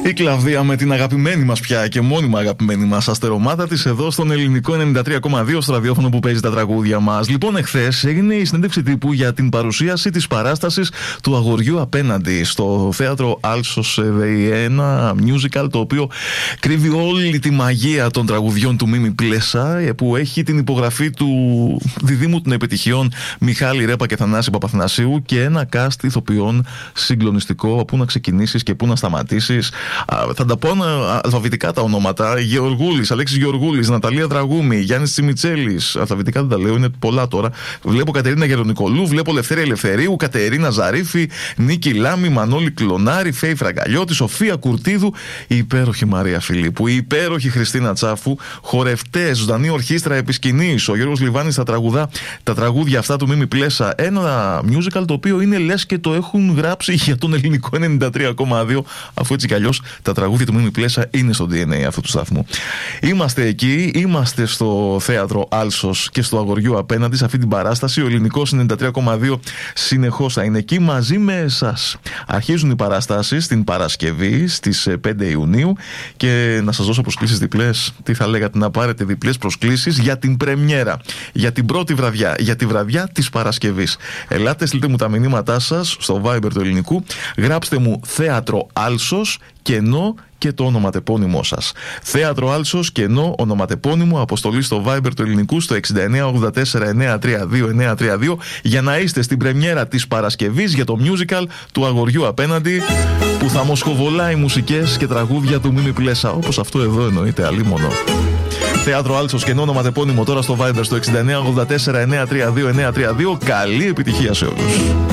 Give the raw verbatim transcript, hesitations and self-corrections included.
Η Κλαβδία με την αγαπημένη μας πια και μόνιμα αγαπημένη μας αστερομάτα της εδώ στον ελληνικό ενενήντα τρία κόμμα δύο στο ραδιόφωνο που παίζει τα τραγούδια μας. Λοιπόν, εχθές έγινε η συνέντευξη τύπου για την παρουσίαση της παράστασης του Αγοριού Απέναντι στο θέατρο Άλσος, ένα musical το οποίο κρύβει όλη τη μαγεία των τραγουδιών του Μίμη Πλέσα, που έχει την υπογραφή του διδήμου των επιτυχιών Μιχάλη Ρέπα και Θανάση Παπαθηνασίου και ένα cast ηθοποιών συγκλονιστικό. Πού να ξεκινήσεις και πού να σταματήσεις. Θα τα πω αλφαβητικά τα ονόματα. Γεωργούλης, Αλέξης Γεωργούλης, Ναταλία Δραγούμη, Γιάννης Τσιμιτσέλης. Αλφαβητικά δεν τα λέω, είναι πολλά τώρα. Βλέπω Κατερίνα Γερονικολού, βλέπω Λευτέρη Ελευθερίου, Κατερίνα Ζαρίφη, Νίκη Λάμη, Μανώλη Κλονάρη, Φέη Φραγκαλιώτη, Σοφία Κουρτίδου, η υπέροχη Μαρία Φιλίππου, η υπέροχη Χριστίνα Τσάφου, χορευτές, ζωντανή ορχήστρα επί σκηνής. Ο Γιώργος Λιβάνης θα τραγουδά τα τραγούδια αυτά του Μίμη Πλέσα. Ένα musical το οποίο είναι λες και το έχουν γράψει για τον ελληνικό ενενήντα τρία κόμμα δύο, αφού έτσι κι αλλιώς τα τραγούδια του Μίμη Πλέσα είναι στο ντι εν έι αυτού του σταθμού. Είμαστε εκεί, είμαστε στο θέατρο Άλσος και στο Αγοριού Απέναντι σε αυτή την παράσταση. Ο ελληνικός ενενήντα τρία κόμμα δύο συνεχώς θα είναι εκεί μαζί με εσάς. Αρχίζουν οι παραστάσεις την Παρασκευή στις πέντε Ιουνίου και να σας δώσω προσκλήσεις διπλές. Τι θα λέγατε να πάρετε διπλές προσκλήσεις για την πρεμιέρα, για την πρώτη βραδιά, για τη βραδιά της Παρασκευής. Ελάτε, στείλτε μου τα μηνύματά σας στο Viber του ελληνικού, γράψτε μου θέατρο Άλσος κενό και το ονοματεπώνυμό σας. Θέατρο Άλσος κενό ονοματεπώνυμο, αποστολή στο Viber του ελληνικού στο εξήντα εννέα ογδόντα τέσσερα εννιακόσια τριάντα δύο εννιακόσια τριάντα δύο για να είστε στην πρεμιέρα της Παρασκευής για το musical του Αγοριού Απέναντι, που θα μοσχοβολάει μουσικές και τραγούδια του Μίμη Πλέσα, όπως αυτό εδώ εννοείται, αλίμονο. Θέατρο Άλσος κενό ονοματεπώνυμο τώρα στο Viber στο εξήντα εννέα ογδόντα τέσσερα εννιακόσια τριάντα δύο εννιακόσια τριάντα δύο. Καλή επιτυχία σε όλους.